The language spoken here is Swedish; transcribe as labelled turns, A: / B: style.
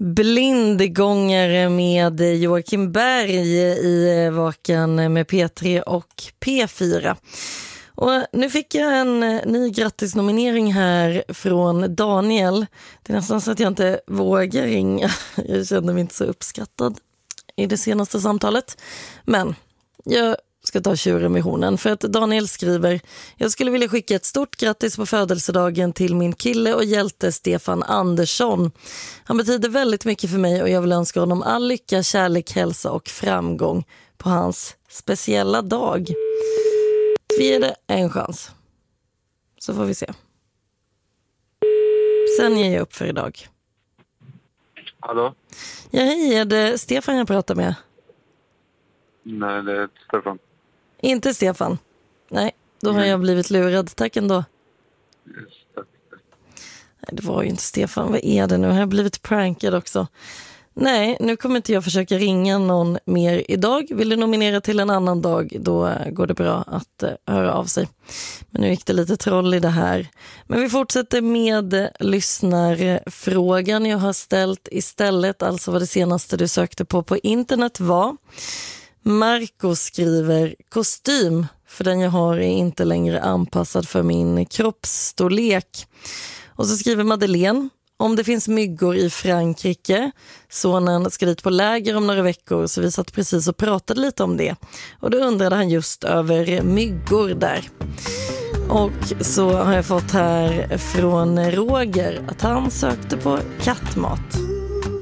A: Blindgångare med Joakim Berg i Vaken med P3 och P4. Och nu fick jag en ny grattisnominering här från Daniel. Det är nästan så att jag inte vågar ringa. Jag kände mig inte så uppskattad i det senaste samtalet. Men jag ska ta tjuren med hornen för att Daniel skriver: jag skulle vilja skicka ett stort grattis på födelsedagen till min kille och hjälte Stefan Andersson. Han betyder väldigt mycket för mig och jag vill önska honom all lycka, kärlek, hälsa och framgång på hans speciella dag. Vi ger det en chans. Så får vi se. Sen ger jag upp för idag.
B: Hallå?
A: Ja, hej, är det Stefan jag pratar med?
B: Nej, det är Stefan.
A: Inte Stefan? Nej, då har jag blivit lurad. Tack ändå. Nej, det var ju inte Stefan. Vad är det nu? Har jag blivit prankad också? Nej, nu kommer inte jag försöka ringa någon mer idag. Vill du nominera till en annan dag, då går det bra att höra av sig. Men nu gick det lite troll i det här. Men vi fortsätter med lyssnarfrågan jag har ställt istället. Alltså vad det senaste du sökte på internet var. Marco skriver: kostym för den jag har är inte längre anpassad för min kroppsstorlek. Och så skriver Madeleine: om det finns myggor i Frankrike, sonen ska dit på läger om några veckor, så vi satt precis och pratade lite om det. Och då undrade han just över myggor där. Och så har jag fått här från Roger att han sökte på kattmat.